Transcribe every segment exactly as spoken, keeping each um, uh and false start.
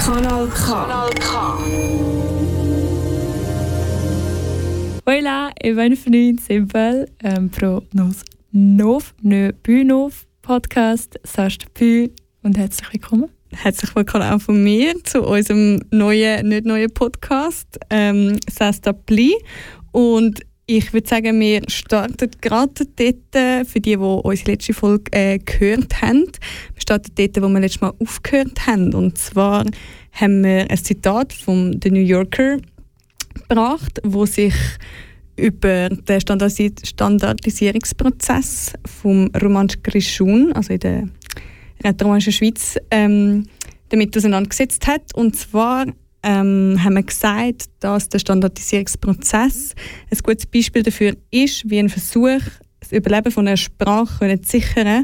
Kanal K. Kanal K. Hola et bienvenue Simple ähm, pro nos nov, ne Bünov Podcast, Sast Bü und herzlich willkommen. Herzlich willkommen auch von mir zu unserem neuen, nicht neuen Podcast, ähm, Sast Pli. Und ich würde sagen, wir starten gerade dort, für die, die unsere letzte Folge äh, gehört haben. Wir starten dort, wo wir letztes Mal aufgehört haben. Und zwar haben wir ein Zitat von The New Yorker gebracht, wo sich über den Standardis- Standardisierungsprozess vom Roman Grischun, also in der rätoromanischen Schweiz, ähm, damit auseinandergesetzt hat. Und zwar ähm, haben wir gesagt, dass der Standardisierungsprozess ein gutes Beispiel dafür ist, wie ein Versuch, das Überleben von einer Sprache zu sichern,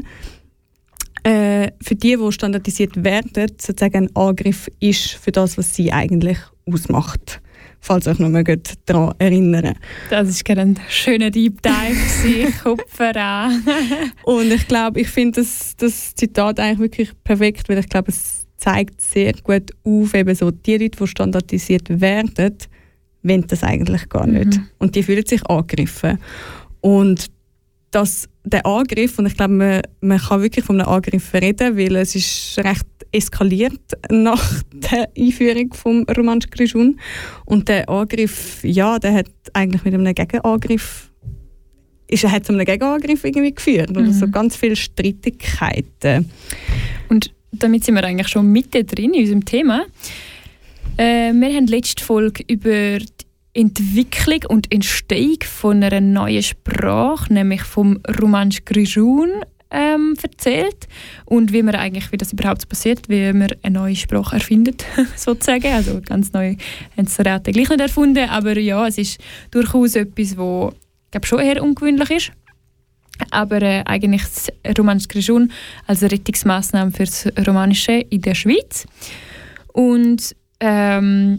äh, für die, die standardisiert werden, sozusagen ein Angriff ist für das, was sie eigentlich ausmacht. Falls euch noch mal daran erinnern. Das ist gerade ein schöner Deep Dive, Kopf an. Und ich glaube, ich finde das, das Zitat eigentlich wirklich perfekt, weil ich glaube, es zeigt sehr gut auf, eben so die Leute, die standardisiert werden, wollen das eigentlich gar nicht. Mhm. Und die fühlen sich angegriffen. Und das, der Angriff, und ich glaube, man, man kann wirklich von einem Angriff reden, weil es ist recht eskaliert nach der Einführung vom Roman Grischun. Und der Angriff, ja, der hat eigentlich mit einem Gegenangriff, ist, er hat zu einem Gegenangriff irgendwie geführt. Mhm. Oder so ganz viele Streitigkeiten. Und damit sind wir eigentlich schon mitten drin in unserem Thema. Äh, wir haben letzte Folge über die Entwicklung und Entstehung von einer neuen Sprache, nämlich vom Roman Grischun, ähm, erzählt und wie man eigentlich, wie das überhaupt passiert, wie man eine neue Sprache erfindet, sozusagen. Also ganz neu haben sie das gleich nicht erfunden, aber ja, es ist durchaus etwas, was ich glaube, schon eher ungewöhnlich ist. Aber äh, eigentlich das Roman Grischun als Rettungsmaßnahme für das Romanische in der Schweiz. Und ähm,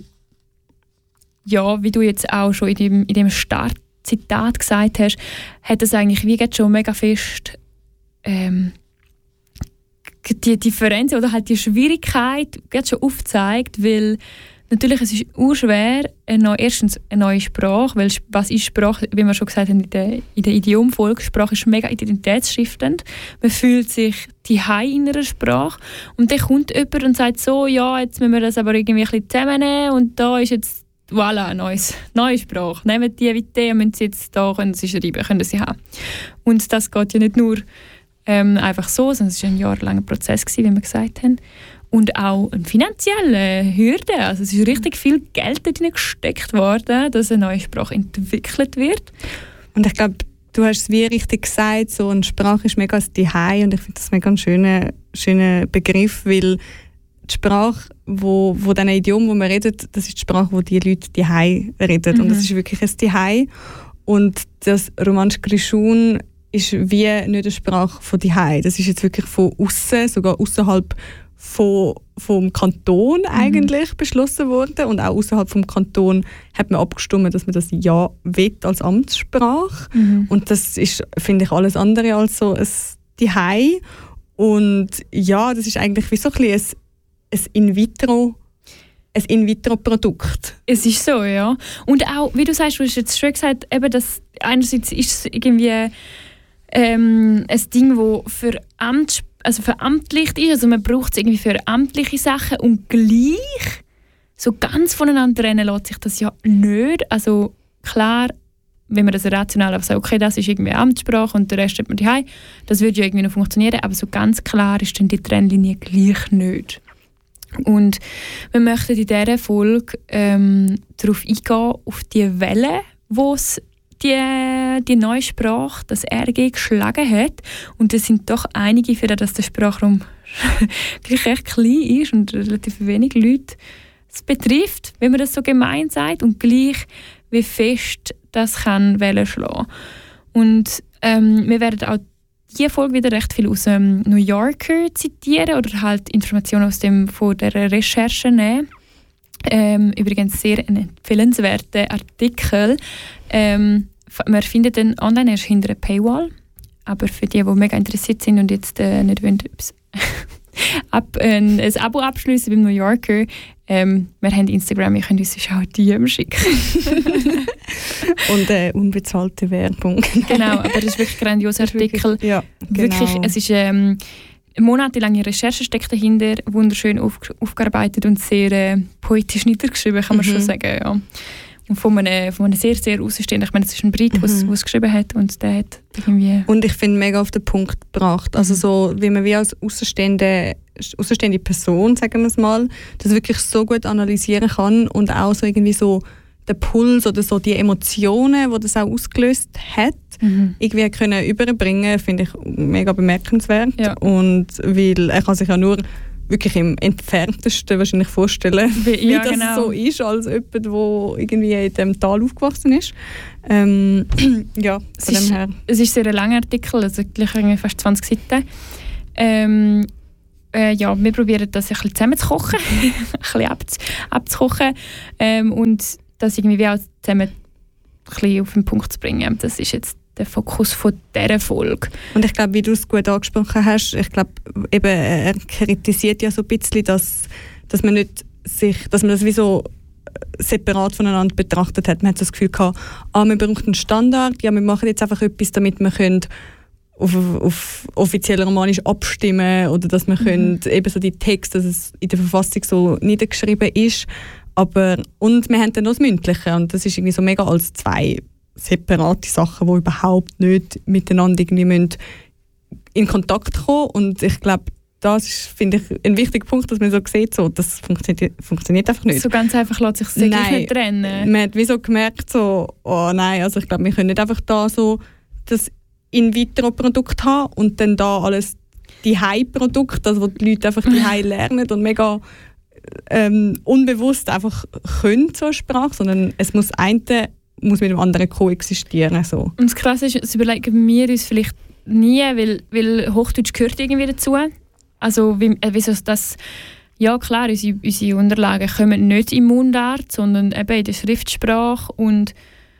ja, wie du jetzt auch schon in dem, in dem Startzitat gesagt hast, hat es eigentlich wie jetzt schon mega fest ähm, die Differenz oder halt die Schwierigkeit jetzt schon aufgezeigt, weil natürlich es ist urschwer, eine, erstens eine neue Sprache, weil was ist Sprache, wie wir schon gesagt haben in der, in der Idiomfolge, Sprache ist mega identitätsstiftend. Man fühlt sich zuhause in einer Sprache und dann kommt jemand und sagt so, ja, jetzt müssen wir das aber irgendwie ein bisschen zusammennehmen und da ist jetzt voilà, eine neues, neue Sprache. Nehmen die bitte und müssen sie jetzt da können sie schreiben, können sie haben. Und das geht ja nicht nur ähm, einfach so, sondern es war ein jahrelanger Prozess gewesen, wie wir gesagt haben. Und auch eine finanzielle Hürde. Also es ist richtig viel Geld drin gesteckt worden, dass eine neue Sprache entwickelt wird. Und ich glaube, du hast es wie richtig gesagt, so eine Sprache ist mega das Zuhause und ich finde das mega ein schöner, schöner Begriff, weil die Sprache, wo, wo diesen Idiom, wo man redet, das ist die Sprache, wo die Leute zuhause reden. Mhm. Und das ist wirklich ein Zuhause. Und das Roman Grischun ist wie nicht eine Sprache von zuhause. Das ist jetzt wirklich von außen, sogar außerhalb Von, vom Kanton eigentlich mhm. beschlossen worden und auch außerhalb vom Kanton hat man abgestimmt, dass man das ja will als Amtssprache mhm. und das ist, finde ich, alles andere als so ein Zuhause und ja, das ist eigentlich wie so ein bisschen ein, ein In-vitro ein In-vitro-Produkt. Es ist so, ja. Und auch, wie du sagst, du hast jetzt schon gesagt, eben, dass einerseits ist es irgendwie ähm, ein Ding, das für Amtssprache also veramtlicht ist, also man braucht es irgendwie für amtliche Sachen und gleich so ganz voneinander trennen lässt sich das ja nicht. Also klar, wenn man das rational sagt, okay, das ist irgendwie Amtssprache und der Rest hat man daheim, das würde ja irgendwie noch funktionieren, aber so ganz klar ist dann die Trennlinie gleich nicht. Und wir möchten in dieser Folge ähm, darauf eingehen, auf die Welle, die es die, die neue Sprache, das R G, geschlagen hat. Und es sind doch einige, für das der Sprachraum gleich echt klein ist und relativ wenig Leute es betrifft, wenn man das so gemein sagt, und gleich wie fest das kann Wellen schlagen. Und ähm, wir werden auch diese Folge wieder recht viel aus dem New Yorker zitieren oder halt Informationen aus dem, von der Recherche nehmen. Ähm, übrigens sehr ein empfehlenswerter Artikel. Ähm, man findet den online erst hinter einer Paywall, aber für die, die mega interessiert sind und jetzt äh, nicht wollen, ab, äh, ein Abo abschließen beim New Yorker. Ähm, wir haben Instagram, ihr könnt uns auch D M schicken. Und äh, unbezahlte Werbung. Genau, aber das ist wirklich ein grandioser Artikel. Wirklich, ja, genau. Wirklich, es ist ähm, monatelange Recherche steckt dahinter, wunderschön auf, aufgearbeitet und sehr äh, poetisch niedergeschrieben, kann man mhm. schon sagen. Ja. Und von einem, von einem sehr, sehr Außenstehenden. Ich meine, es ist ein Brit, der mhm. es geschrieben hat und der hat irgendwie... Und ich finde mega auf den Punkt gebracht. Also so, wie man wie als außenstehende, außenstehende Person, sagen wir es mal, das wirklich so gut analysieren kann und auch so irgendwie so den Puls oder so die Emotionen, die das auch ausgelöst hat, mhm. irgendwie können überbringen, finde ich mega bemerkenswert. Ja. Und weil er kann sich ja nur wirklich im Entferntesten wahrscheinlich vorstellen, wie, wie ja, das genau. so ist, als jemand, der irgendwie in diesem Tal aufgewachsen ist. Ähm, ja, es von dem her. Es ist sehr ein langer Artikel, also gleich fast zwanzig Seiten. Ähm, äh, ja, wir probieren das ein bisschen zusammen zu kochen, ein bisschen abzu- abzukochen ähm, und das irgendwie auch zusammen ein bisschen auf den Punkt zu bringen. Das ist jetzt der Fokus von dieser Folge. Und ich glaube, wie du es gut angesprochen hast, ich glaube, eben, er kritisiert ja so ein bisschen, dass, dass man nicht sich, dass man das wie so separat voneinander betrachtet hat. Man hat so das Gefühl gehabt, ah, man braucht einen Standard, ja, wir machen jetzt einfach etwas, damit wir können auf, auf offiziell romanisch abstimmen oder dass wir mhm. können eben so die Texte, dass es in der Verfassung so niedergeschrieben ist. Aber, und wir haben dann noch das Mündliche und das ist irgendwie so mega als zwei separate Sachen, die überhaupt nicht miteinander irgendwie in Kontakt kommen. Und ich glaube, das ist, finde ich, ein wichtiger Punkt, dass man so sieht, so, das funktioniert, funktioniert einfach nicht. So ganz einfach lässt sich das nicht trennen. Man hat wie so gemerkt, so, oh nein, also ich glaube, wir können nicht einfach da so das In-vitro-Produkt haben und dann da alles die High-Produkt, also wo die Leute einfach die High lernen und mega ähm, unbewusst einfach können, so eine Sprache, sondern es muss eine muss mit dem anderen koexistieren. So. Und das Krasse ist, das überlegen wir uns vielleicht nie, weil, weil Hochdeutsch gehört irgendwie dazu. Also wie, äh, wieso das... Ja klar, unsere, unsere Unterlagen kommen nicht im Mundart, sondern eben in der Schriftsprache und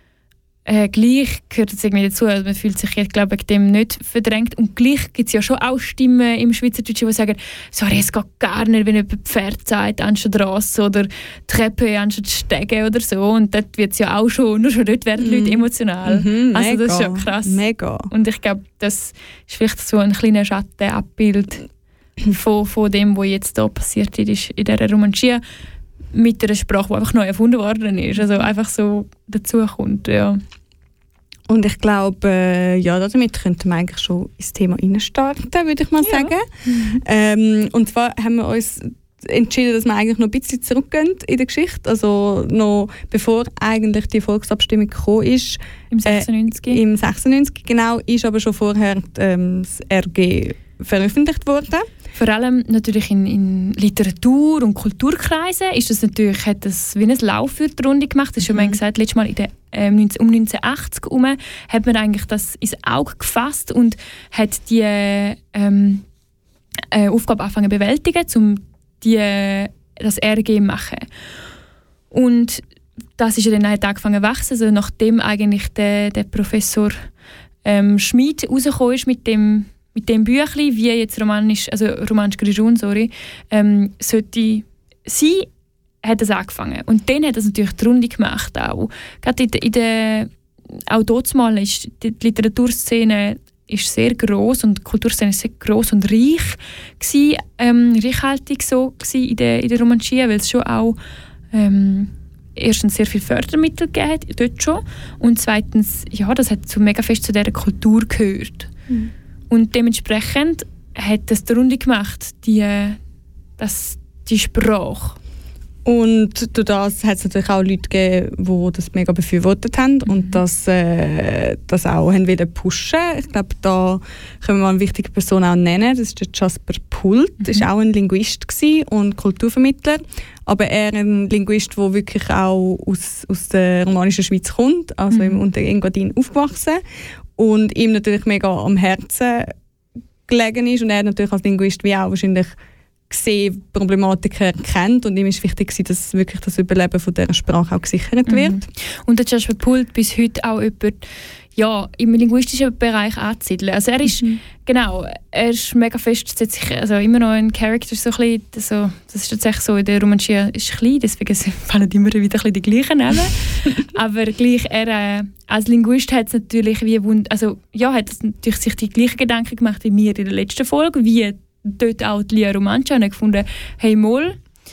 äh, gleich gehört es irgendwie dazu. Also man fühlt sich jetzt, glaube ich, dem nicht verdrängt. Und gleich gibt es ja schon auch Stimmen im Schweizerdeutschen, die sagen, sorry, es geht gar nicht, wenn jemand Pferd sagt, anstatt Rasse oder Treppe anstatt Stege oder so. Und dort wird es ja auch schon, nur schon dort werden die Leute emotional. Mhm, also mega, das ist ja krass. Mega. Und ich glaube, das ist vielleicht so ein kleiner Schattenabbild von, von dem, was jetzt hier passiert ist in dieser Romantia mit einer Sprache, die einfach neu erfunden worden ist. Also einfach so dazukommt, ja. Und ich glaube, äh, ja, damit könnten wir eigentlich schon ins Thema reinstarten, würde ich mal ja. sagen. Mhm. Ähm, und zwar haben wir uns entschieden, dass wir eigentlich noch ein bisschen zurückgehen in der Geschichte. Also noch bevor eigentlich die Volksabstimmung gekommen ist. Im sechsundneunzig. Äh, Im sechsundneunzig, genau, ist aber schon vorher ähm, das R G veröffentlicht worden. Vor allem natürlich in, in Literatur- und Kulturkreisen ist das natürlich, hat das wie ein Lauf für die Runde gemacht. Das ist schon mhm. mal gesagt, letztes Mal in der, ähm, um neunzehnhundertachtzig herum hat man eigentlich das ins Auge gefasst und hat die ähm, äh, Aufgabe angefangen zu bewältigen, um die, das R G zu machen. Und das ist ja dann angefangen zu wachsen, also nachdem eigentlich der, der Professor ähm, Schmid rausgekommen ist mit dem mit dem Büchlein, wie jetzt romanisch, also romanisch Grischun, sorry, ähm, sollte sein, hat es angefangen. Und dann hat es natürlich die Runde gemacht auch. Gerade in der, in der auch dort mal ist die Literaturszene ist sehr gross und die Kulturszene ist sehr gross und reich gewesen, ähm, reichhaltig so gewesen in der, in der Romantia, weil es schon auch ähm, erstens sehr viel Fördermittel gegeben hat, dort schon, und zweitens, ja, das hat so mega fest zu dieser Kultur gehört. Mhm. Und dementsprechend hat das die Runde gemacht, die, das, die Sprache. Und durch das hat es natürlich auch Leute gegeben, die das mega befürwortet haben mhm. und das, äh, das auch haben wollen pushen. Ich glaube, da können wir mal eine wichtige Person auch nennen. Das ist der Jasper Pult. Mhm. Er war auch ein Linguist und Kulturvermittler. Aber er ein Linguist, der wirklich auch aus, aus der romanischen Schweiz kommt, also mhm. im Unterengadin aufgewachsen. Und ihm natürlich mega am Herzen gelegen ist. Und er natürlich als Linguist wie auch wahrscheinlich gesehen, Problematiken erkennt. Und ihm ist wichtig, dass wirklich das Überleben von dieser Sprache auch gesichert wird. Mhm. Und der Jasper Pult bis heute auch jemand, ja, im linguistischen Bereich anzusiedeln. Also er ist, mhm. genau, er ist mega fest, sich, also immer noch ein Charakter, so ein bisschen, so, das ist tatsächlich so, der Romancia ist klein, deswegen fallen immer wieder ein bisschen die gleichen Namen. Aber gleich, er, äh, als Linguist hat es natürlich wie, wund- also ja, hat es natürlich sich die gleichen Gedanken gemacht wie mir in der letzten Folge, wie dort auch die Lia Romancia, und hat gefunden, hey Moll.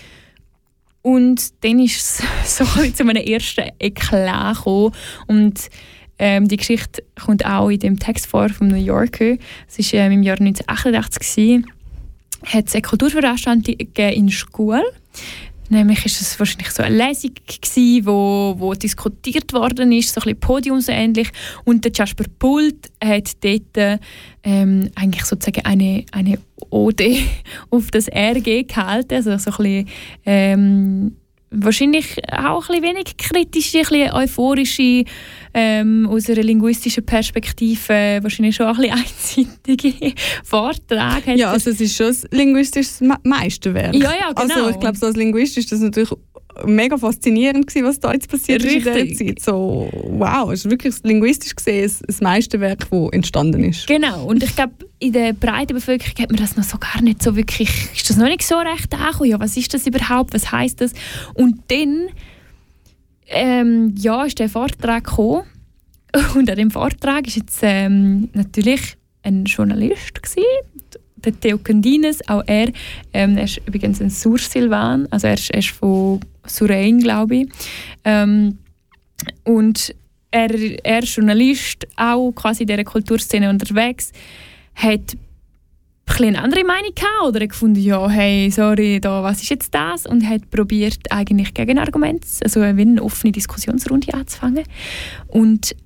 Und dann ist es so zu einem ersten Eklat gekommen. Und ähm, die Geschichte kommt auch in dem Text vor vom New Yorker. Es war ähm, im Jahr neunzehnhundertachtundachtzig. Hat es eine Kulturveranstaltung in der Schule. Nämlich war es wahrscheinlich so eine Lesung gewesen, wo, wo diskutiert worden ist, so ein bisschen podiumsähnlich. Und der Jasper Pult hat dort ähm, eigentlich sozusagen eine, eine Ode auf das R G gehalten. Also so ein bisschen, ähm, wahrscheinlich auch ein bisschen wenig kritische, ein bisschen euphorische, ähm, aus einer linguistischen Perspektive wahrscheinlich schon ein bisschen einseitige Vortrag. Ja, also es ist schon ein linguistisches Me- Meisterwerk. Ja, ja, genau. Also ich glaube, so als Linguist ist das natürlich mega faszinierend gewesen, was da jetzt passiert Richtig. ist in dieser Zeit. So, wow, es ist wirklich linguistisch gesehen ein Meisterwerk, das entstanden ist. Genau, und ich glaube, in der breiten Bevölkerung hat man das noch so gar nicht so wirklich, ist das noch nicht so recht angekommen. Ja, was ist das überhaupt, was heisst das? Und dann ähm, ja, ist der Vortrag gekommen. Und an dem Vortrag war jetzt ähm, natürlich ein Journalist gewesen, der Theo Candines, auch er. Ähm, er ist übrigens ein Sursilvan, also er ist, er ist von Surein, glaube ich. Ähm, und er, er ist Journalist, auch quasi in dieser Kulturszene unterwegs, hat eine andere Meinung gehabt oder hat gefunden, ja, hey, sorry, da, was ist jetzt das? Und hat probiert eigentlich Gegenargumente, also eine offene Diskussionsrunde anzufangen. Und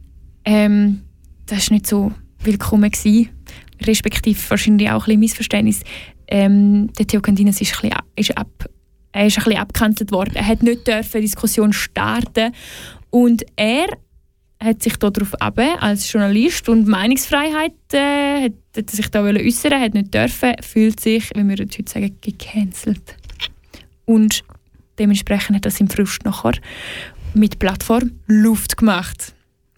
ähm, das war nicht so willkommen gewesen, respektive wahrscheinlich auch ein bisschen Missverständnis. Ähm, der Theo Candines ist, ein bisschen, ist, ab, er ist ein bisschen abgekanzelt worden. Er hat nicht dürfen eine Diskussion starten und er hat sich darauf eben als Journalist und Meinungsfreiheit äh, hat, hat sich da äußern, hat nicht dürfen, fühlt sich, wie wir heute sagen, gecancelt. Und dementsprechend hat das im Frust nachher mit Plattform Luft gemacht.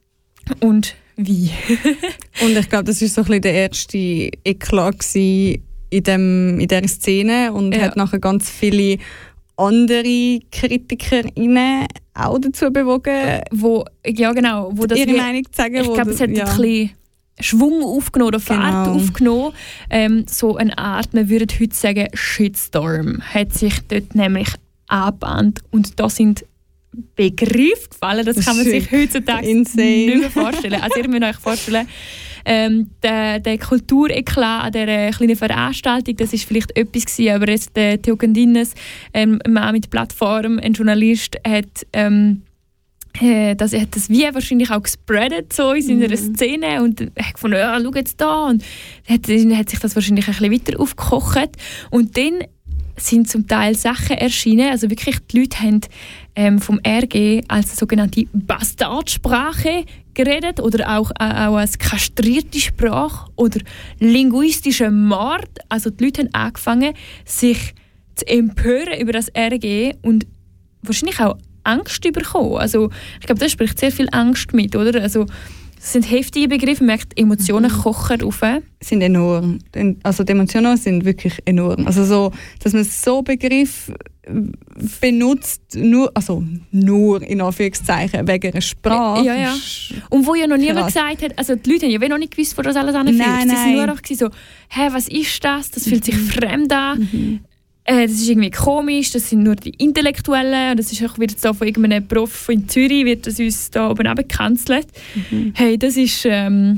Und wie? Und ich glaube, das war so ein bisschen der erste Eklat in, dem, in dieser Szene und ja. hat nachher ganz viele andere KritikerInnen auch dazu bewogen, wo, ja, genau, wo das ihre wie, Meinung zu sagen. Ich glaube, es hat ja. ein bisschen Schwung aufgenommen oder Fahrt Genau. aufgenommen. Ähm, so eine Art, man würde heute sagen, Shitstorm hat sich dort nämlich angebahnt. Und da sind Begriffe gefallen, das, das kann man sich heutzutage insane. nicht mehr vorstellen. Also ihr müsst euch vorstellen, ähm, der, der Kultureklat an dieser kleinen Veranstaltung, das war vielleicht etwas gewesen, aber jetzt der Theo Candines, ähm, ein Mann mit Plattform, ein Journalist, hat ähm, äh, das, hat das wie wahrscheinlich auch gespreadet so in seiner Mhm. Szene und hat gefunden, ja, schau jetzt da, und hat, hat sich das wahrscheinlich ein bisschen weiter aufgekocht und dann sind zum Teil Sachen erschienen, also wirklich die Leute haben ähm, vom R G als sogenannte Bastardsprache geredet oder auch, äh, auch als kastrierte Sprache oder linguistischer Mord. Also die Leute haben angefangen, sich zu empören über das R G und wahrscheinlich auch Angst bekommen. Also ich glaube, das spricht sehr viel Angst mit, oder? Also das sind heftige Begriffe, man merkt, Emotionen mhm. kochen auf. Sind enorm. Also die Emotionen sind wirklich enorm. Also so, dass man so Begriffe benutzt, nur, also nur in Anführungszeichen, wegen einer Sprache. Ja, ja. Und wo ja noch niemand gesagt hat, also die Leute haben ja noch nicht gewusst, wo das alles anführt. Nein, Sie sind nein. nur auch so, hä, was ist das? Das fühlt sich fremd an. Mhm. Äh, das ist irgendwie komisch, das sind nur die Intellektuellen. Das ist auch wieder so von irgendeinem Prof in Zürich, wird das uns da oben abgekanzelt. Mhm. Hey, das ist ähm,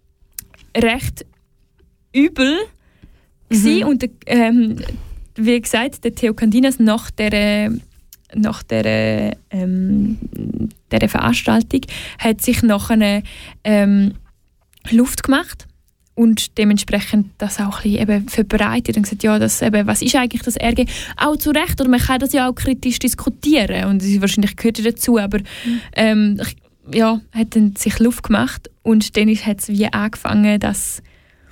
recht übel mhm. und ähm, wie gesagt, der Theo Candines nach der, nach der, ähm, der Veranstaltung hat sich nachher ähm, Luft gemacht und dementsprechend das auch ein bisschen eben verbreitet und gesagt, ja, das eben, was ist eigentlich das R G? Auch zu Recht, oder man kann das ja auch kritisch diskutieren und wahrscheinlich gehört ja dazu, aber mhm. ähm, ja, hat dann sich Luft gemacht und dann hat es wie angefangen, dass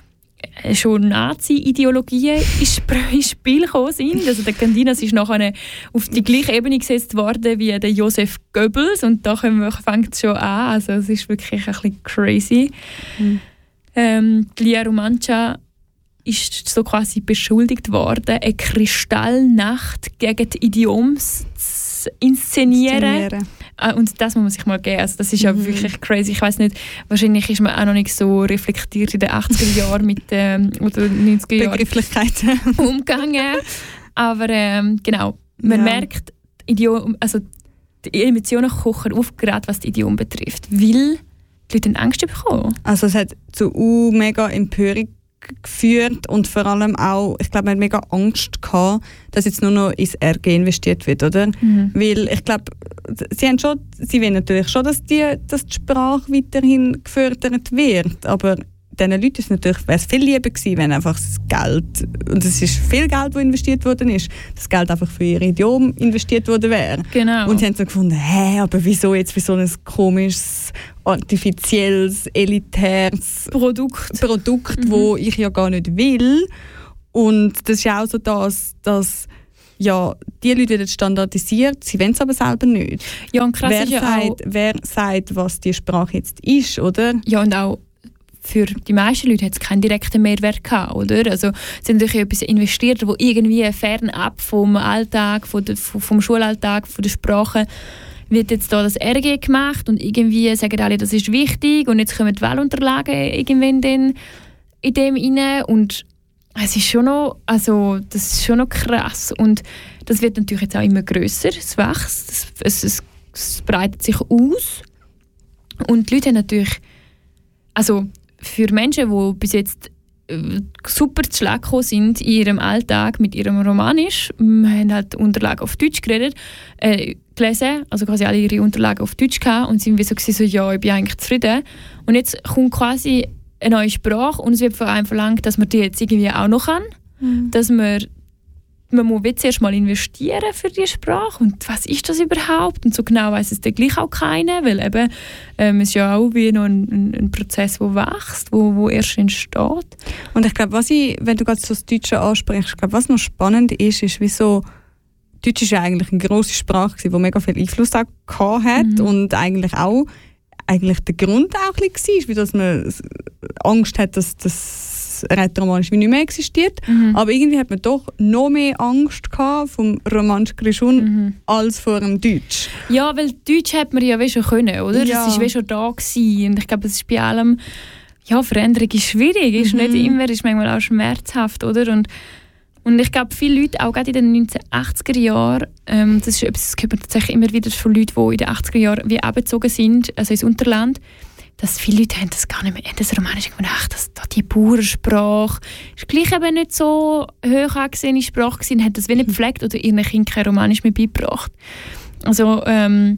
schon Nazi-Ideologien ins Spiel gekommen sind. Also der Candinas ist nachher auf die gleiche Ebene gesetzt worden wie der Joseph Goebbels und da fängt es schon an. Also es ist wirklich ein bisschen crazy. Mhm. Ähm, die Lia Romancia ist so quasi beschuldigt worden, eine Kristallnacht gegen die Idioms zu inszenieren. inszenieren. Und das muss man sich mal geben. Also das ist ja mhm. wirklich crazy. Ich weiss nicht, wahrscheinlich ist man auch noch nicht so reflektiert in den achtziger Jahren mit ähm, oder neunziger Jahren Begrifflichkeiten umgegangen. Aber ähm, genau, man ja. merkt, Idiom, also die Emotionen kochen auf, gerade was die Idiom betrifft. Weil die Leute Angst bekommen. Also es hat zu uh, mega Empörung geführt und vor allem auch, ich glaube, man hat mega Angst gehabt, dass jetzt nur noch ins R G investiert wird, oder? Mhm. Weil ich glaube, sie haben schon, sie wollen natürlich schon, dass die, dass die Sprache weiterhin gefördert wird, aber diesen Leuten ist natürlich, wäre es viel lieber gewesen, wenn einfach das Geld, und es ist viel Geld, das investiert worden ist, das Geld einfach für ihr Idiom investiert worden wäre. Genau. Und sie haben so gefunden, hä, aber wieso jetzt für so ein komisches, artifizielles, elitäres Produkt, Produkt mhm. wo ich ja gar nicht will. Und das ist ja auch so das, dass ja, die Leute werden standardisiert, sie wollen es aber selber nicht. Ja, und krass wer, ist ja sagt, auch, wer sagt, was die Sprache jetzt ist, oder? Ja, und auch für die meisten Leute hat es keinen direkten Mehrwert gehabt, oder? Also sie haben natürlich etwas investiert, wo irgendwie fernab vom Alltag, vom, vom Schulalltag, von der Sprache wird jetzt da das R G gemacht und irgendwie sagen alle, das ist wichtig und jetzt kommen die Wahlunterlagen irgendwann dann in dem rein und es ist schon noch, also das ist schon noch krass und das wird natürlich jetzt auch immer grösser, es wächst, es, es, es, es breitet sich aus und die Leute haben natürlich, also für Menschen, die bis jetzt äh, super zu Schlag gekommen sind in ihrem Alltag mit ihrem Romanisch, wir haben halt Unterlagen auf Deutsch geredet, äh, gelesen, also quasi alle ihre Unterlagen auf Deutsch gehabt und sind wie so, so, ja, ich bin eigentlich zufrieden. Und jetzt kommt quasi eine neue Sprache und es wird von einem verlangt, dass man die jetzt irgendwie auch noch kann, mhm. dass man man muss jetzt erst mal investieren für die Sprache und was ist das überhaupt? Und so genau weiss es dann gleich auch keiner, weil eben ähm, es ist ja auch wie noch ein, ein, ein Prozess, der wächst, wo, wo erst entsteht. Und ich glaube, was ich, wenn du gerade so das Deutsche ansprichst, ich glaube, was noch spannend ist, ist, wieso Deutsch ist ja eigentlich eine grosse Sprache, die mega viel Einfluss auch gehabt hat mhm. und eigentlich auch eigentlich der Grund auch ein bisschen war, wie dass man Angst hat, dass das Rätoromanisch wie nicht mehr existiert. Mhm. Aber irgendwie hat man doch noch mehr Angst gehabt vom Romansch Grischun mhm. als vor dem Deutsch. Ja, weil Deutsch hat man ja wie schon können, oder? Ja. Das war wie schon da gewesen. Und ich glaube, es ist bei allem, ja, Veränderung ist schwierig, ist mhm. nicht immer, ist manchmal auch schmerzhaft, oder? Und, und ich glaube, viele Leute, auch gerade in den neunzehnhundertachtziger Jahren, ähm, das ist etwas, das hört man tatsächlich immer wieder von Leuten, die in den achtziger Jahren wie abgezogen sind, also ins Unterland, dass viele Leute haben das gar nicht mehr, das Romanisch gefunden, ach, das, die Bauernsprache ist gleich eben nicht so hoch angesehene Sprache gewesen, hat das wenig gepflegt oder ihren Kindern kein Romanisch mehr beigebracht. Also, ähm,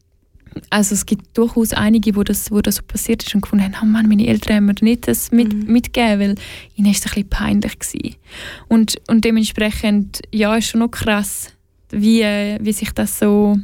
also es gibt durchaus einige, wo das, wo das so passiert ist und gefunden haben, oh Mann, meine Eltern haben mir nicht das mit, mhm. mitgegeben, weil ihnen ist das ein bisschen peinlich gewesen. Und, und dementsprechend, ja, ist schon noch krass, wie, wie sich das so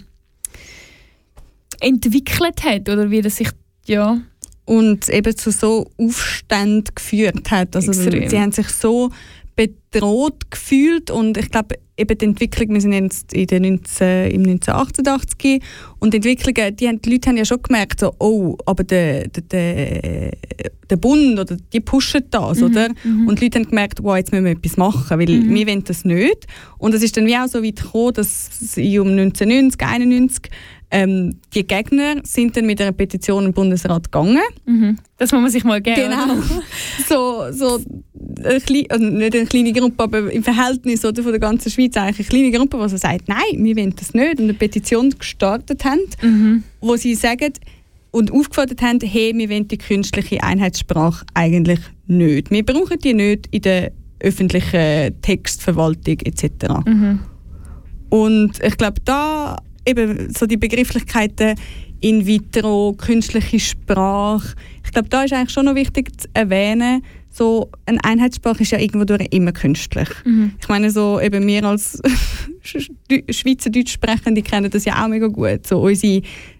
entwickelt hat oder wie das sich, ja. Und eben zu so Aufständen geführt hat. Also sie haben sich so bedroht gefühlt und ich glaube, eben die Entwicklung, wir sind jetzt in den neunzehn, im neunzehnhundertachtundachtzig und die Entwicklungen, die, haben, die Leute haben ja schon gemerkt, so, oh, aber der, der, der, der Bund oder die pushen das, mhm, oder? Mhm. Und die Leute haben gemerkt, wow, jetzt müssen wir etwas machen, weil mhm. wir wollen das nicht. Und es ist dann wie auch so weit gekommen, dass um neunzehnhundertneunzig, einundneunzig Ähm, die Gegner sind dann mit einer Petition im Bundesrat gegangen. Mhm. Das muss man sich mal geben. Genau. so, so eine kleine, also nicht eine kleine Gruppe, aber im Verhältnis oder, von der ganzen Schweiz eigentlich eine kleine Gruppe, die so sagt, nein, wir wollen das nicht. Und eine Petition gestartet haben, mhm. wo sie sagen und aufgefordert haben, hey, wir wollen die künstliche Einheitssprache eigentlich nicht. Wir brauchen die nicht in der öffentlichen Textverwaltung et cetera. Mhm. Und ich glaube, da eben so die Begrifflichkeiten in vitro, künstliche Sprache. Ich glaube, da ist eigentlich schon noch wichtig zu erwähnen, so eine Einheitssprache ist ja irgendwo durch immer künstlich. Mhm. Ich meine, so eben wir als Schweizerdeutsch Sprechende kennen das ja auch mega gut. So unsere,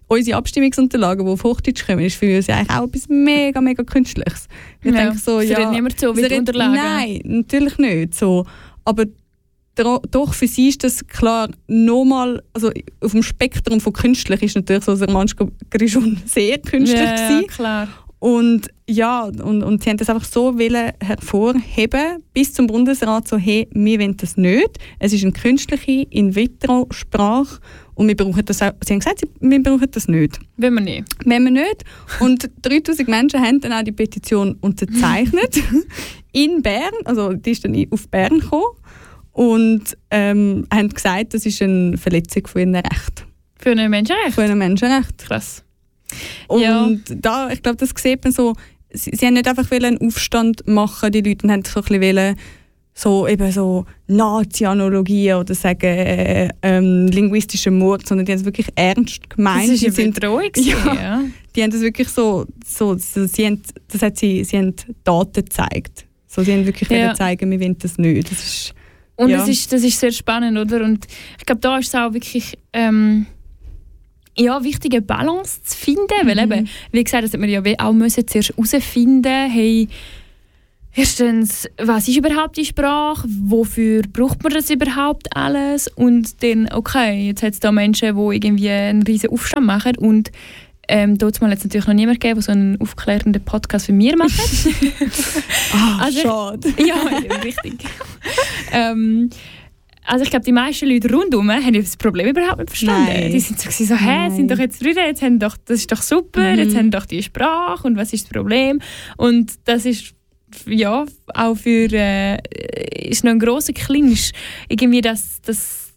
unsere Abstimmungsunterlagen, die auf Hochdeutsch kommen, ist für uns ja eigentlich auch etwas mega, mega Künstliches. Ich ja, denke so, es ja, redet niemand so wie die Unterlagen. Nein, natürlich nicht. So. Aber doch, für sie ist das klar nochmal, also auf dem Spektrum von künstlich ist natürlich so Romansch Grischun sehr künstlich ja, gewesen. Ja, klar. Und ja, und, und sie haben das einfach so wollen hervorheben, bis zum Bundesrat so, hey, wir wollen das nicht. Es ist eine künstliche In-vitro-Sprache und wir brauchen das auch, sie haben gesagt, wir brauchen das nicht. Wollen wir nicht. Wollen wir nicht. Und dreitausend Menschen haben dann auch die Petition unterzeichnet in Bern, also die ist dann auf Bern gekommen und ähm, haben gesagt, das ist eine Verletzung von ihren Rechten. Für ein Menschenrecht? Von einem Menschenrecht. Krass. Und ja. da, ich glaube, das sieht man so, sie, sie haben nicht einfach einen Aufstand machen, die Leute haben so ein bisschen wollen, so eben so Nazi-Analogien oder sagen äh, ähm, linguistischen Mord, sondern die haben es wirklich ernst gemeint. Das ist eine sind, Bedrohung. Ja, ja. Die haben das wirklich so, so, so sie haben, das hat sie, sie haben Daten gezeigt. So, sie haben wirklich ja. zeigen, wir wollen das nicht. Das ist, Und ja. das, ist, das ist sehr spannend, oder? Und ich glaube, da ist es auch wirklich ähm, ja, wichtig, eine Balance zu finden. Mhm. Weil eben, wie gesagt, das hat man ja auch müssen zuerst herausfinden, hey, erstens, was ist überhaupt die Sprache? Wofür braucht man das überhaupt alles? Und dann, okay, jetzt hat es da Menschen, die irgendwie einen riesen Aufstand machen und ähm, dort mal jetzt natürlich noch niemand gegeben, der so einen aufklärenden Podcast für mich macht. Ah, also, schade. Ja, richtig. ähm, also ich glaube, die meisten Leute rundherum haben das Problem überhaupt nicht verstanden. Nein. Die sind so, so hä, sind doch jetzt Brüder, jetzt haben doch, das ist doch super, mhm. jetzt haben doch die Sprache und was ist das Problem? Und das ist ja auch für äh, ist noch ein grosser Clinch, irgendwie das, das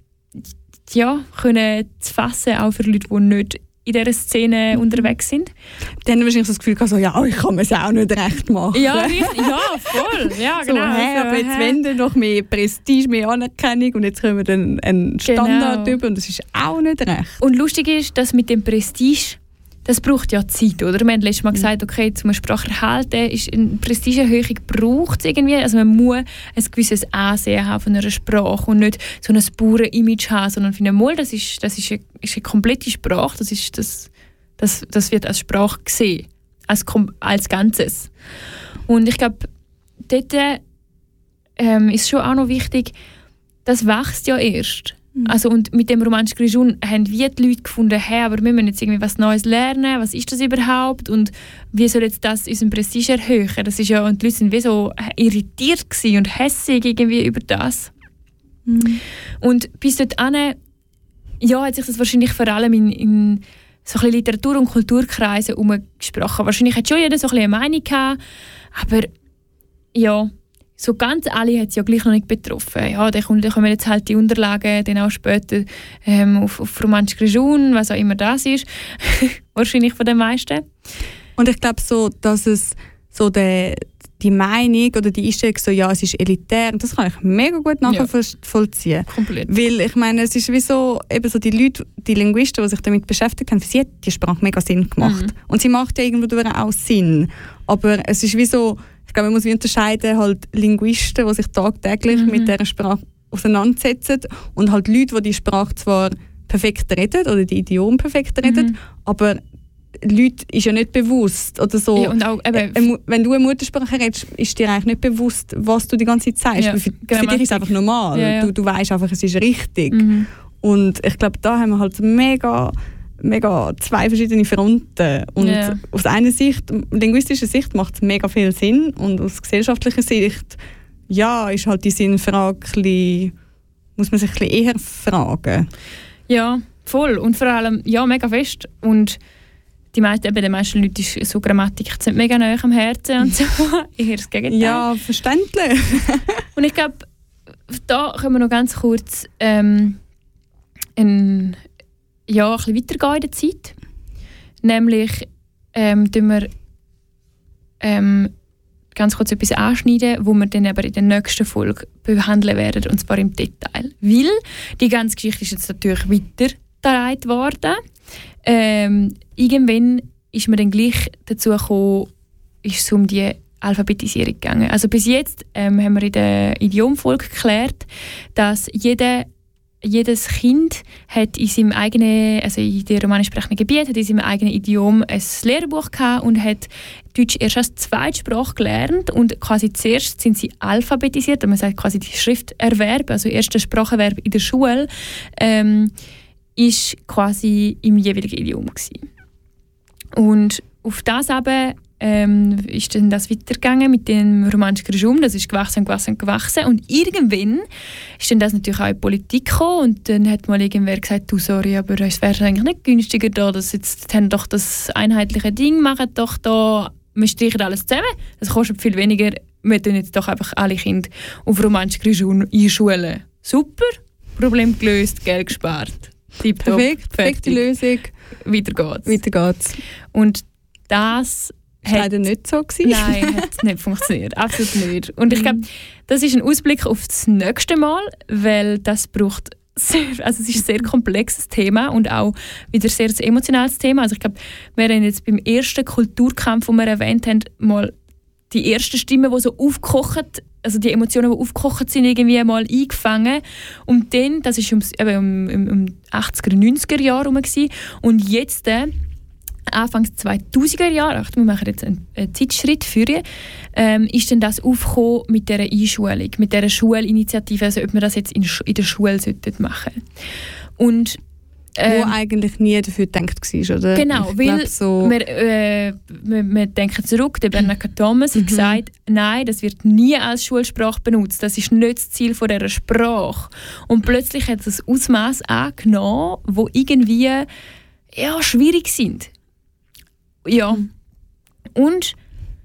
ja, können zu fassen, auch für Leute, die nicht in dieser Szene mhm. unterwegs sind. Dann haben wahrscheinlich so das Gefühl gehabt, so, ja, ich kann es auch nicht recht machen. Ja, richtig, ja, voll. Ja, so, genau. hey, so, aber jetzt hä? wollen wir noch mehr Prestige, mehr Anerkennung und jetzt können wir dann einen Standard Genau. über und das ist auch nicht recht. Und lustig ist, dass mit dem Prestige, das braucht ja Zeit, oder? Wir haben letztes Mal gesagt, okay, um eine Sprache erhalten, ist eine Prestigeerhöhung braucht es irgendwie. Also man muss ein gewisses Ansehen haben von einer Sprache und nicht so ein Bauern-Image haben, sondern finden, mal, das ist, das ist, eine, ist eine komplette Sprache, das, ist, das, das, das wird als Sprache gesehen, als, als Ganzes. Und ich glaube, dort ähm, ist schon auch noch wichtig, das wächst ja erst. Also, und mit dem Romansch Grischun haben wir die Leute gefunden, hey, aber wir müssen jetzt irgendwie was Neues lernen, was ist das überhaupt und wie soll jetzt das unseren Prestige erhöhen? Das ist ja, und die Leute waren wie so irritiert und hässig irgendwie über das. Mhm. Und bis dorthin, ja, hat sich das wahrscheinlich vor allem in, in so ein bisschen Literatur- und Kulturkreisen umgesprochen. Wahrscheinlich hat schon jeder so ein bisschen eine Meinung gehabt, aber ja, so ganz alle hat es ja gleich noch nicht betroffen. Ja, dann kommen jetzt halt die Unterlagen dann auch später ähm, auf, auf Romansch Grischun, was auch immer das ist. Wahrscheinlich von den meisten. Und ich glaube so, dass es so der, die Meinung oder die Einstellung so, ja, es ist elitär, und das kann ich mega gut nachvollziehen. Ja, komplett. Weil ich meine, es ist wie so, eben so die Leute, die Linguisten, die sich damit beschäftigt haben, für sie hat die Sprache mega Sinn gemacht. Mhm. Und sie macht ja irgendwo auch Sinn. Aber es ist wie so, ich glaube, man muss wie unterscheiden, halt Linguisten, die sich tagtäglich mhm. mit dieser Sprache auseinandersetzen und halt Leute, die die Sprache zwar perfekt reden oder die Idiom perfekt reden, mhm. aber Leute ist ja nicht bewusst. Oder so, ja, und auch, eben, äh, wenn du eine Muttersprache redest, ist dir eigentlich nicht bewusst, was du die ganze Zeit sagst. Ja, für, für dich ist es einfach normal. Ja, ja. Du, du weißt einfach, es ist richtig. Mhm. Und ich glaube, da haben wir halt mega, mega zwei verschiedene Fronten. Und ja. aus einer Sicht, linguistischer Sicht, macht es mega viel Sinn. Und aus gesellschaftlicher Sicht, ja, ist halt die Sinnfrage, bisschen, muss man sich ein bisschen eher fragen. Ja, voll. Und vor allem, ja, mega fest. Und die meisten, eben, den meisten Leuten ist so Grammatik jetzt nicht mega nahe am Herzen und so. Eher das Gegenteil. Ja, verständlich. Und ich glaube, da können wir noch ganz kurz ähm, ein, ja, ein bisschen weitergehen in der Zeit. Nämlich ähm, tun wir ähm, ganz kurz etwas anschneiden, wo wir dann aber in der nächsten Folge behandeln werden, und zwar im Detail. Weil die ganze Geschichte ist jetzt natürlich weitergetragen worden. Ähm, irgendwann ist mir dann gleich dazu gekommen, ist es um die Alphabetisierung gegangen. Also bis jetzt ähm, haben wir in der Idiomfolge geklärt, dass jeder jedes Kind hat in seinem eigenen, also in den romanisch sprechenden Gebiet, hat in seinem eigenen Idiom ein Lehrbuch gehabt und hat Deutsch erst als Zweitsprache gelernt und quasi zuerst sind sie alphabetisiert, man sagt quasi die Schrifterwerb, also erster Spracherwerb in der Schule, ähm, ist quasi im jeweiligen Idiom gewesen. Und auf das aber ähm, ist dann das weitergegangen mit dem romanischen Regime. Das ist gewachsen, gewachsen, gewachsen. Und irgendwann ist dann das natürlich auch in die Politik gekommen. Und dann hat mal irgendwer gesagt, du, sorry, aber es wäre eigentlich nicht günstiger da, dass jetzt haben doch das einheitliche Ding, machen doch da, wir streichen alles zusammen. Das kostet viel weniger. Wir tun jetzt doch einfach alle Kinder auf romanischen Regime einschulen. Super, Problem gelöst, Geld gespart. Tipptopp, Perfekt, perfekte Lösung. Weiter geht's. Weiter geht's. Und das Das war leider nicht so gewesen. Nein, hat nicht funktioniert. Absolut nicht. Und ich glaube, das ist ein Ausblick auf das nächste Mal, weil das braucht sehr, also es ist ein sehr komplexes Thema und auch wieder sehr ein emotionales Thema. Also ich glaube, wir haben jetzt beim ersten Kulturkampf, den wir erwähnt haben, mal die ersten Stimmen, die so aufgekocht, also die Emotionen, die aufgekocht sind, irgendwie mal eingefangen. Und dann, das war um, um, um, um achtziger, neunziger Jahre herum. Und jetzt, äh, Anfangs zweitausender Jahre, wir machen jetzt einen, einen Zeitschritt für ihr, ähm, ist dann das aufgekommen mit dieser Einschulung, mit dieser Schulinitiative, also ob wir das jetzt in, in der Schule machen sollten. Und Ähm, Wo eigentlich nie dafür gedacht war, oder? Genau, ich weil glaub, so wir, äh, wir, wir denken zurück, der Bernhard Thomas mhm. hat gesagt, nein, das wird nie als Schulsprache benutzt, das ist nicht das Ziel von dieser Sprache. Und plötzlich hat es ein Ausmaß angenommen, wo irgendwie ja, schwierig sind. Ja. Mhm. Und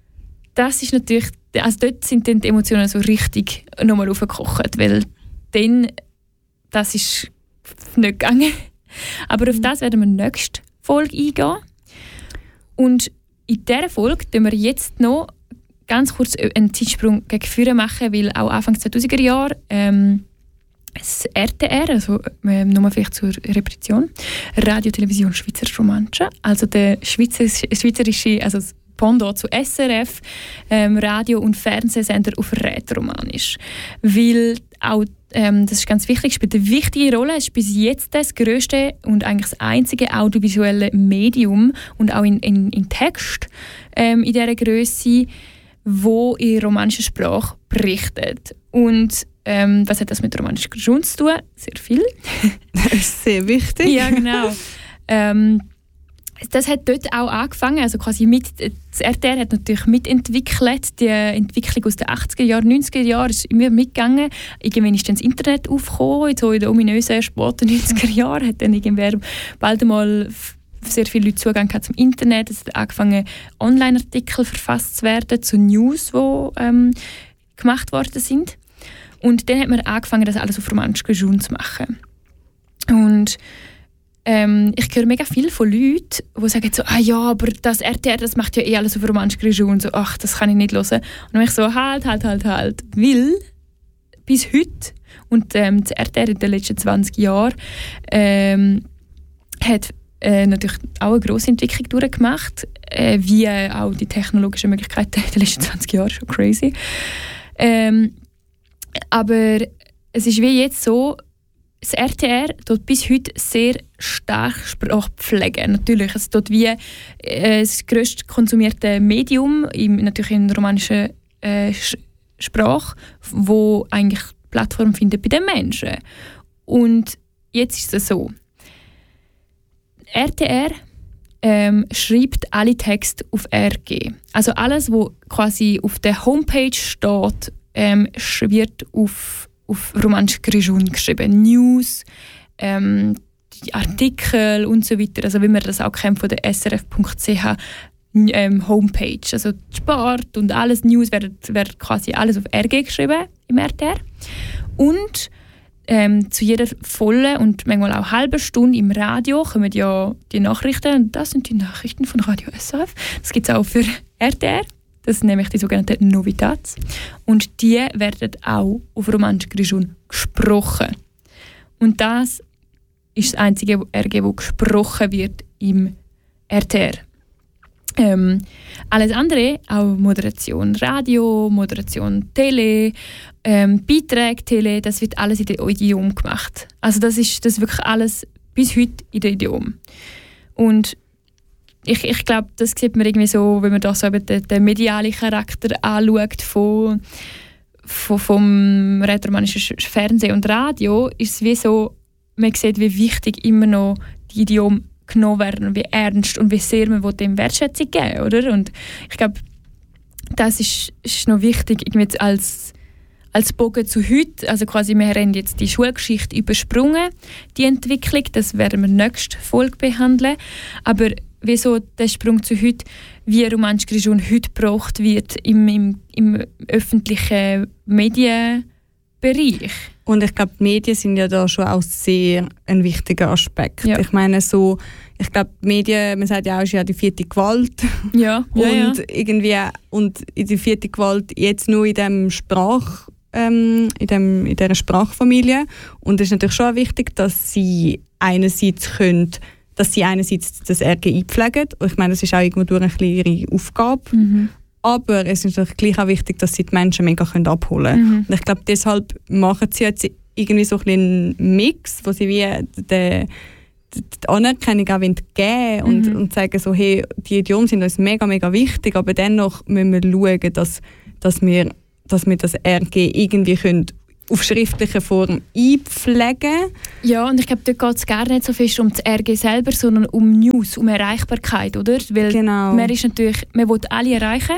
das ist natürlich, also dort sind dann die Emotionen so richtig nochmal aufgekocht, weil dann, das ist nicht gegangen. Aber auf das werden wir in der nächsten Folge eingehen. Und in dieser Folge machen wir jetzt noch ganz kurz einen Zeitsprung gegen vorne machen, weil auch Anfang zweitausender Jahre ähm, das R T R, also äh, nochmal vielleicht zur Repetition, Radio Television Schweizer Romanche, also der schweizerische, also das Pendant zu S R F, ähm, Radio- und Fernsehsender auf Rätoromanisch. Weil auch Ähm, das ist ganz wichtig, spielt eine wichtige Rolle. Es ist bis jetzt das grösste und eigentlich das einzige audiovisuelle Medium und auch in, in, in Text ähm, in dieser Grösse, wo in romanischer Sprache berichtet. Und ähm, was hat das mit romanischer Grund zu tun? Sehr viel. Das ist sehr wichtig. Ja, genau. ähm, Das hat dort auch angefangen, also quasi mit, das R T R hat natürlich mitentwickelt, die Entwicklung aus den achtziger Jahren, neunziger Jahren ist immer mitgegangen. Irgendwann ist dann das Internet aufgekommen, so in den ominösen späten neunziger Jahren hat dann irgendwer bald einmal sehr viele Leute Zugang gehabt zum Internet. Es hat angefangen, Online-Artikel verfasst zu werden zu News, die ähm, gemacht worden sind. Und dann hat man angefangen, das alles auf romanisch Grund zu machen. Und Ähm, ich höre mega viel von Leuten, die sagen so, ah ja, aber das R T R, das macht ja eh alles auf romanisch Grund und so, ach, das kann ich nicht hören. Und dann bin ich so, halt, halt, halt, halt. Weil bis heute, und ähm, das R T R in den letzten zwanzig Jahren, ähm, hat äh, natürlich auch eine grosse Entwicklung durchgemacht, äh, wie äh, auch die technologischen Möglichkeiten in den letzten zwanzig Jahren, schon crazy. Ähm, aber es ist wie jetzt so, das R T R tut bis heute sehr stark Sprache pflegen. Natürlich, es tut wie äh, das grösst konsumierte Medium, im, natürlich in romanischer äh, Sprache, wo eigentlich Plattform findet bei den Menschen. Und jetzt ist es so: R T R ähm, schreibt alle Texte auf R G. Also alles, was quasi auf der Homepage steht, ähm, wird auf auf romanisch Grund geschrieben. News, ähm, die Artikel und so weiter. Also wie man das auch kennt von der S R F Punkt C H ähm, Homepage. Also Sport und alles, News werden, werden quasi alles auf R G geschrieben im R T R. Und ähm, zu jeder vollen und manchmal auch halben Stunde im Radio kommen ja die Nachrichten. Und das sind die Nachrichten von Radio S R F. Das gibt es auch für R T R. Das sind nämlich die sogenannten Novitats. Und die werden auch auf romanisch Grund gesprochen. Und das ist das einzige R G, das gesprochen wird im R T R. Ähm, alles andere, auch Moderation Radio, Moderation Tele, ähm, Beiträge Tele, das wird alles in der Idiom gemacht. Also das ist das ist wirklich alles bis heute in der Idiom. Und ich, ich glaube, das sieht man irgendwie so, wenn man da so eben den, den medialen Charakter anschaut von, von, vom rätoromannischen Fernsehen und Radio, ist es wie so, man sieht, wie wichtig immer noch die Idiom genommen werden, wie ernst und wie sehr man dem Wertschätzung geben, oder? Und ich glaube, das ist, ist noch wichtig, irgendwie als, als Bogen zu heute. Also quasi, wir haben jetzt die Schulgeschichte übersprungen, die Entwicklung, das werden wir nächste Folge behandeln. Aber wieso der Sprung zu heute, wie romantische Religion heute gebraucht wird im, im, im öffentlichen Medienbereich. Und ich glaube, die Medien sind ja da schon auch sehr ein wichtiger Aspekt. Ja. Ich meine, so, ich glaube, die Medien, man sagt ja auch, ist ja die vierte Gewalt. Ja, und ja, ja. irgendwie und die vierte Gewalt jetzt nur in dem Sprach, ähm, in dem in dieser Sprachfamilie. Und es ist natürlich schon wichtig, dass sie einerseits können, dass sie einerseits das R G I pflegen. Und ich meine, das ist auch irgendwo durch eine ihre Aufgabe. Mhm. Aber es ist natürlich gleich auch wichtig, dass sie die Menschen mega abholen können. Mhm. Und ich glaube, deshalb machen sie jetzt irgendwie so ein einen Mix, wo sie wie die, die Anerkennung auch geben wollen und, Mhm. und sagen so, hey, die Idiomen sind uns mega, mega wichtig, aber dennoch müssen wir schauen, dass, dass, wir, dass wir das R G irgendwie können auf schriftliche Form einpflegen. Ja, und ich glaube, dort geht es gar nicht so fest um das R G selber, sondern um News, um Erreichbarkeit, oder? Weil Genau. man ist natürlich, man will alle erreichen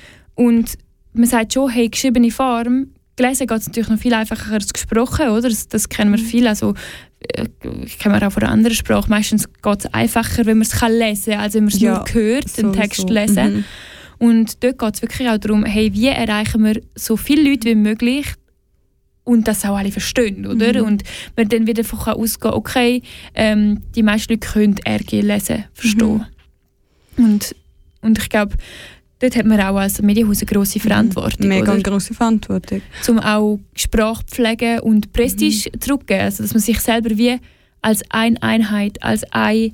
und man sagt schon, hey, geschriebene Form, gelesen geht es natürlich noch viel einfacher als gesprochen, oder? Das, das kennen wir viel, also äh, ich kenne auch von einer anderen Sprache, meistens geht es einfacher, wenn man es kann lesen kann, als wenn man es Ja, nur hört, den sowieso. Text lesen. Mhm. Und dort geht es wirklich auch darum, hey, wie erreichen wir so viele Leute wie möglich und das auch alle verstehen, oder? Mhm. Und man dann wieder davon ausgehen, okay, ähm, die meisten Leute können R G lesen, verstehen. Mhm. Und, und ich glaube, dort hat man auch als Medienhaus eine grosse Verantwortung, Mega oder? eine grosse Verantwortung. Um auch Sprache pflegen und Prestige Mhm. zurückgeben. Also, dass man sich selber wie als eine Einheit, als eine,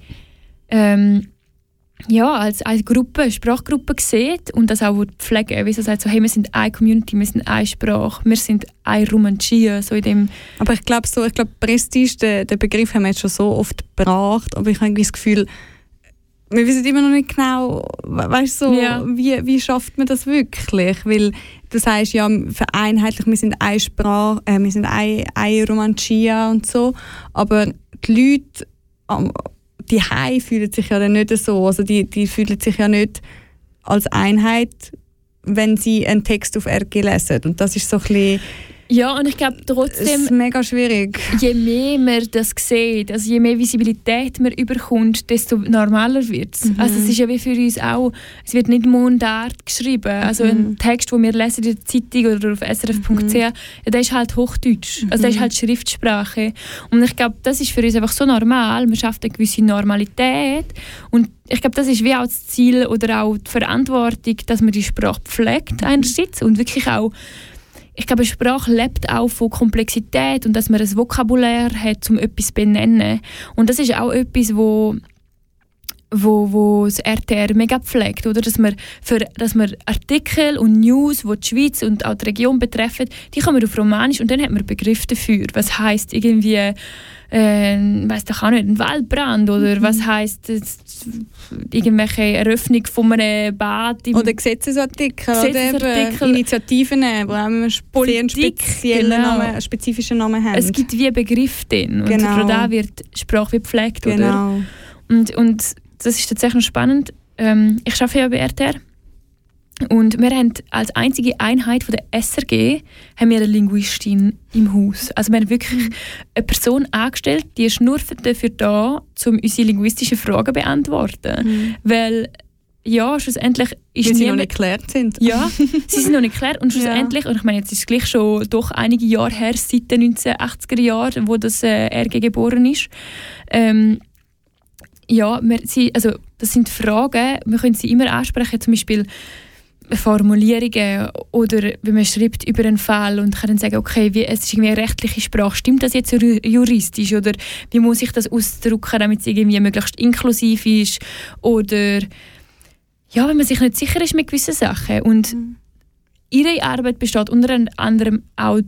ähm, ja, als eine Gruppe, Sprachgruppe sieht und das auch pflegen. Wie so sagt so, hey, wir sind eine Community, wir sind eine Sprache, wir sind eine Romantia, so in dem. Aber ich glaube, so, ich glaube, Prestige, den, den Begriff haben wir jetzt schon so oft gebracht, aber ich habe irgendwie das Gefühl, wir wissen immer noch nicht genau, weißt, so, Ja. wie, wie schafft man das wirklich? Weil du sagst ja vereinheitlich, wir sind eine Sprache, äh, wir sind eine, eine Romantia und so, aber die Leute ähm, die Hause fühlen sich ja dann nicht so, also die, die fühlen sich ja nicht als Einheit, wenn sie einen Text auf R G lesen. Und das ist so ein bisschen, Ja, und ich glaube es trotzdem, ist mega schwierig. je mehr man das sieht, also je mehr Visibilität man überkommt, desto normaler wird es. Mhm. Also es ist ja wie für uns auch, es wird nicht Mundart geschrieben. Also Mhm. ein Text, den wir lesen in der Zeitung oder auf s r f punkt c h, ja, der ist halt Hochdeutsch. Also der ist halt Schriftsprache. Und ich glaube, das ist für uns einfach so normal. Man schafft eine gewisse Normalität. Und ich glaube, das ist wie auch das Ziel oder auch die Verantwortung, dass man die Sprache pflegt einerseits und wirklich auch, ich glaube, eine Sprache lebt auch von Komplexität und dass man ein Vokabular hat, um etwas zu benennen. Und das ist auch etwas, wo, wo, wo das R T R mega pflegt, oder? Dass man, für, dass man Artikel und News, die die Schweiz und auch die Region betreffen, die kommen auf Romanisch und dann hat man Begriffe dafür. Was heisst irgendwie, äh, weiss doch auch nicht, ein Waldbrand oder Mhm. was heisst äh, irgendwelche Eröffnung von einem Bad im Oder Gesetzesartikel, oder Gesetzesartikel. eben Initiativen, die auch immer sehr einen Politik, speziellen genau. Namen, einen spezifischen Namen haben. Es gibt wie Begriffe drin und Genau. von da wird Sprache wie gepflegt. Oder? genau. Und, und das ist tatsächlich noch spannend. Ähm, ich arbeite ja bei R T R und wir haben als einzige Einheit von der S R G haben wir eine Linguistin im Haus. Also wir haben wirklich eine Person angestellt, die ist nur dafür da, um unsere linguistischen Fragen zu beantworten. Mhm. weil ja, schlussendlich ist Weil sie noch niemand- nicht geklärt sind. Ja, sie sind noch nicht geklärt und Ja. schlussendlich, und ich meine, jetzt ist es gleich schon doch einige Jahre her, seit den neunzehnhundertachtziger Jahren, wo das äh, R G geboren ist. Ähm, ja, wir, sie, also das sind Fragen, wir können sie immer ansprechen, zum Beispiel Formulierungen oder wenn man schreibt über einen Fall und kann dann sagen, okay, wie, es ist irgendwie eine rechtliche Sprache, stimmt das jetzt ju- juristisch oder wie muss ich das ausdrücken, damit es irgendwie möglichst inklusiv ist oder ja, wenn man sich nicht sicher ist mit gewissen Sachen. Und mhm. ihre Arbeit besteht unter anderem auch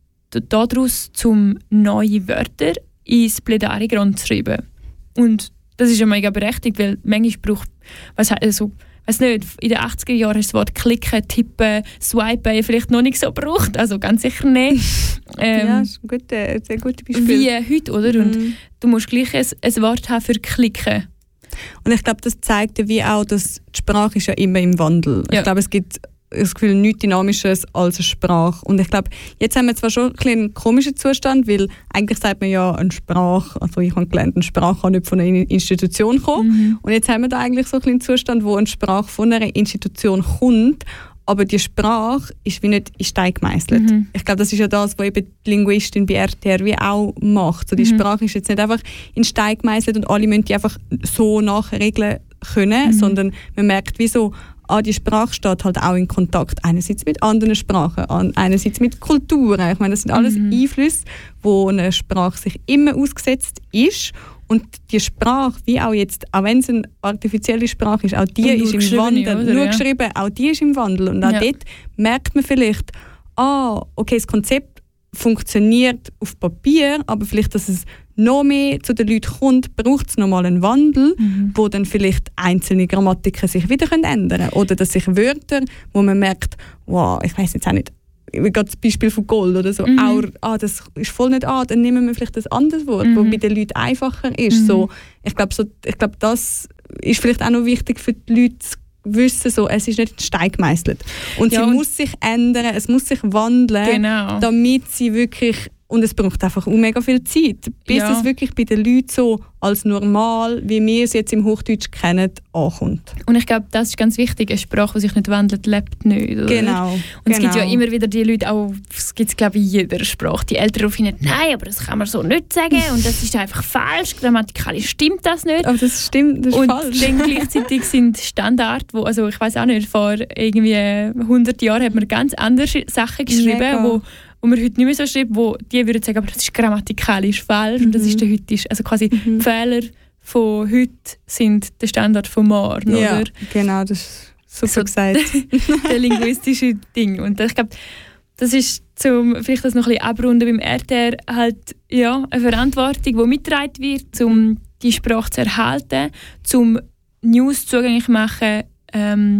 daraus, um neue Wörter ins Plädoyer zu schreiben. Und das ist ja mega berechtigt, weil manchmal braucht, was also, weiß nicht, in den achtziger Jahren hast du das Wort klicken, tippen, swipen vielleicht noch nicht so gebraucht, also ganz sicher nicht. ähm, ja, das ist ein guter, sehr gutes Beispiel. Wie heute, oder? Mhm. Und du musst gleich ein, ein Wort haben für klicken. Und ich glaube, das zeigt ja wie auch, dass die Sprache ist ja immer im Wandel. Ja. Ich glaube, es gibt das Gefühl, nichts Dynamisches als eine Sprache. Und ich glaube, jetzt haben wir zwar schon ein einen komischen Zustand, weil eigentlich sagt man ja, eine Sprache, also ich habe gelernt, eine Sprache kann nicht von einer Institution kommen. Mhm. Und jetzt haben wir da eigentlich so einen Zustand, wo eine Sprache von einer Institution kommt, aber die Sprache ist wie nicht in Stein gemeißelt. Mhm. Ich glaube, das ist ja das, was eben die Linguistin bei R T R wie auch macht. So, die mhm. Sprache ist jetzt nicht einfach in Stein gemeißelt und alle müssen die einfach so nachregeln können, mhm. sondern man merkt, wieso ah, die Sprache steht halt auch in Kontakt einerseits mit anderen Sprachen, einerseits mit Kulturen. Ich meine, das sind alles mhm. Einflüsse, wo eine Sprache sich immer ausgesetzt ist. Und die Sprache, wie auch jetzt, auch wenn es eine artifizielle Sprache ist, auch die ist im Wandel. Oder, nur ja. geschrieben, auch die ist im Wandel. Und auch ja. dort merkt man vielleicht, ah, okay, das Konzept funktioniert auf Papier, aber vielleicht, dass es noch mehr zu den Leuten kommt, braucht es nochmal einen Wandel, mhm. wo dann vielleicht einzelne Grammatiken sich wieder ändern können. Oder dass sich Wörter, wo man merkt, wow, ich weiss jetzt auch nicht, wie gerade das Beispiel von Gold oder so, mhm. auch, ah, das ist voll nicht an, dann nehmen wir vielleicht ein anderes Wort, mhm. wo bei den Leuten einfacher ist. Mhm. So, ich glaube, so, glaub, das ist vielleicht auch noch wichtig für die Leute zu wissen, so, es ist nicht in Stein gemeißelt. Und ja, sie und muss sich ändern, es muss sich wandeln, genau. damit sie wirklich, und es braucht einfach auch mega viel Zeit, bis ja. es wirklich bei den Leuten so als normal, wie wir es jetzt im Hochdeutsch kennen, ankommt. Und ich glaube, das ist ganz wichtig, eine Sprache, die sich nicht wandelt, lebt nicht. Oder? Genau. Und genau. es gibt ja immer wieder die Leute, auch, es gibt es glaube ich in jeder Sprache, die Eltern finden, nein, aber das kann man so nicht sagen und das ist einfach falsch, grammatikalisch stimmt das nicht. Aber das stimmt, das ist und falsch. Und dann gleichzeitig sind Standard, wo, also ich weiß auch nicht, vor irgendwie hundert Jahren hat man ganz andere Sachen geschrieben, mega. wo wo man heute nicht mehr so schreibt, wo die würden sagen, aber das ist grammatikalisch falsch mhm. und das ist der heutige, also quasi mhm. die Fehler von heute sind der Standard von morgen, ja, oder? Genau, das ist super so gesagt. Der linguistische Ding. Und ich glaube, das ist zum vielleicht das noch ein bisschen abrunden beim R T R halt ja eine Verantwortung, die mitgetragen wird, um die Sprache zu erhalten, um News zugänglich zu machen ähm,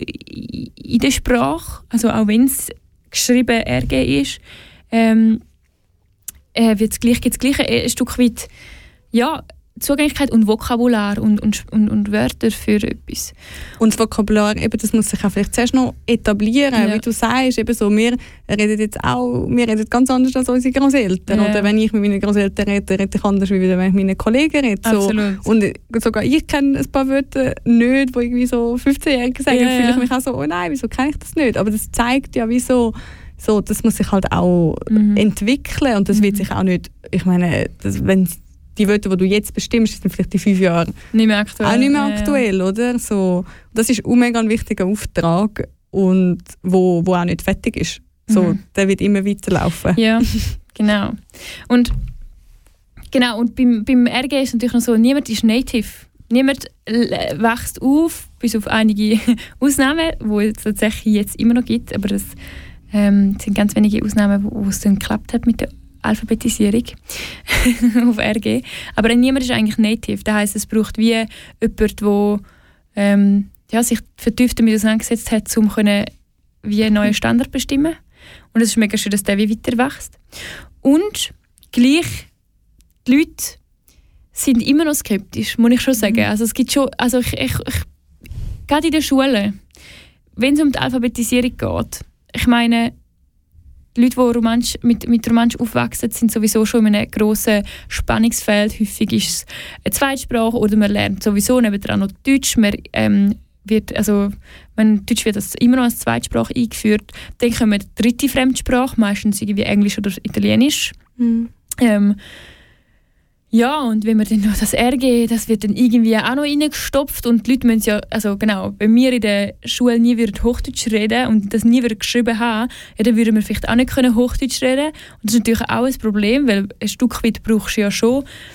in der Sprache, also auch wenn es geschrieben R G ist, ähm, äh, gibt es gleich, gleich ein Stück weit ja, Zugänglichkeit und Vokabular und, und, und, und Wörter für etwas. Und das Vokabular, eben, das muss sich auch vielleicht zuerst noch etablieren, ja. wie du sagst, eben so, wir reden jetzt auch, wir reden ganz anders als unsere Großeltern. Ja. Oder wenn ich mit meinen Großeltern rede, rede ich anders, als wenn ich mit meinen Kollegen rede. So. Absolut. Und sogar ich kenne ein paar Wörter nicht, wo irgendwie so fünfzehnjährige sagen, ja, fühle ich mich auch so, oh nein, wieso kenne ich das nicht? Aber das zeigt ja, wieso so, das muss sich halt auch mhm. entwickeln und das mhm. wird sich auch nicht, ich meine, das, wenn die Wörter, die du jetzt bestimmst, sind vielleicht in fünf Jahren nicht mehr aktuell, auch nicht mehr ja, aktuell, ja. oder? So, das ist ein mega wichtiger Auftrag und wo, wo auch nicht fertig ist. So, mhm. der wird immer weiterlaufen. Ja, genau. Und, genau, und beim, beim R G ist es natürlich noch so, niemand ist native. Niemand wächst auf, bis auf einige Ausnahmen, die es tatsächlich jetzt immer noch gibt, aber es ähm, sind ganz wenige Ausnahmen, wo, wo es dann geklappt hat mit der Alphabetisierung auf R G. Aber niemand ist eigentlich native. Das heisst, es braucht wie jemand, der ähm, ja, sich vertieft damit auseinandergesetzt hat, um können wie einen neuen Standard bestimmen. Und es ist mega schön, dass der wie weiter wächst. Und gleich, die Leute sind immer noch skeptisch, muss ich schon sagen. Also es gibt schon, also ich, ich, ich, gerade in der Schule, wenn es um die Alphabetisierung geht, ich meine, die Leute, die Romansch, mit, mit Romansch aufwachsen, sind sowieso schon in einem grossen Spannungsfeld. Häufig ist es eine Zweitsprache oder man lernt sowieso nebendran noch Deutsch. Man, ähm, wird, also, wenn Deutsch wird das immer noch als Zweitsprache eingeführt. Dann kommt die dritte Fremdsprache, meistens irgendwie Englisch oder Italienisch. Mhm. Ähm, ja, und wenn man dann noch das R G, das wird dann irgendwie auch noch reingestopft und die Leute müssen ja, also genau, wenn wir in der Schule nie würden Hochdeutsch reden und das nie würden geschrieben haben, ja, dann würden wir vielleicht auch nicht können Hochdeutsch reden. Und das ist natürlich auch ein Problem, weil ein Stück weit brauchst du ja schon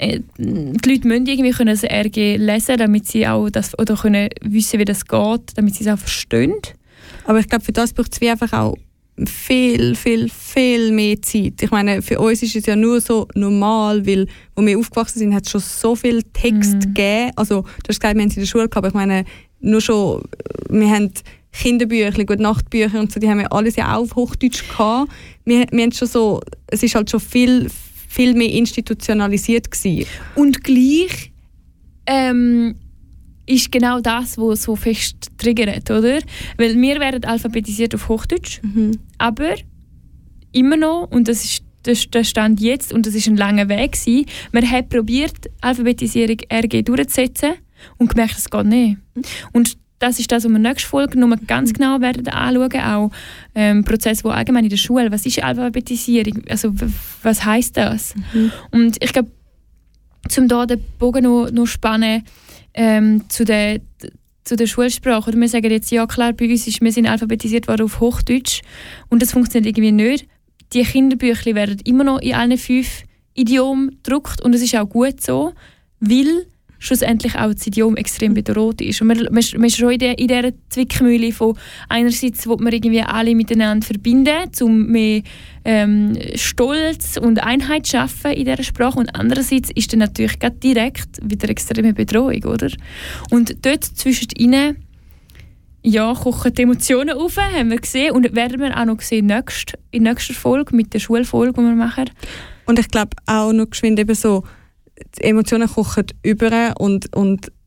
äh, die Leute müssen irgendwie können das R G lesen, damit sie auch das, oder können wissen, wie das geht, damit sie es auch verstehen. Aber ich glaube, für das braucht es wie einfach auch viel, viel, viel mehr Zeit. Ich meine, für uns ist es ja nur so normal, weil, wo wir aufgewachsen sind, hat es schon so viel Text Mm. gegeben. Also, du hast gesagt, wir haben es in der Schule gehabt, aber ich meine, nur schon, wir haben Kinderbücher, Gute Nachtbücher und so, die haben wir alles ja auch auf Hochdeutsch gehabt. Wir, wir haben schon so, es ist halt schon viel, viel mehr institutionalisiert gewesen. Und gleich ähm, ist genau das, was so fest triggert, oder? Weil wir werden alphabetisiert auf Hochdeutsch, Mhm. aber immer noch, und das ist das, der Stand jetzt, und das ist ein langer Weg gewesen, man hat probiert, Alphabetisierung R G durchzusetzen und gemerkt, es geht nicht. Und das ist das, was wir in der nächsten Folge noch ganz genau werden anschauen, auch ähm, Prozess, wo allgemein in der Schule, was ist Alphabetisierung, also w- was heisst das? Mhm. Und ich glaube, um da den Bogen noch, noch spannen ähm, zu der zu der Schulsprache, oder wir sagen jetzt, ja klar, bei uns ist, wir sind alphabetisiert worden auf Hochdeutsch und das funktioniert irgendwie nicht. Die Kinderbücher werden immer noch in allen fünf Idiomen gedruckt und es ist auch gut so, weil schlussendlich auch das Idiom extrem bedroht ist. Und man, man, man ist schon in, der, in dieser Zwickmühle von einerseits will man irgendwie alle miteinander verbinden, um mehr ähm, Stolz und Einheit zu schaffen in dieser Sprache, und andererseits ist dann natürlich gerade direkt wieder extreme Bedrohung, oder? Und dort zwischen ihnen ja, kochen die Emotionen auf, haben wir gesehen, und werden wir auch noch sehen nächst, in der nächsten Folge, mit der Schulfolge, die wir machen. Und ich glaube auch noch geschwind eben so, die Emotionen kochen über und, und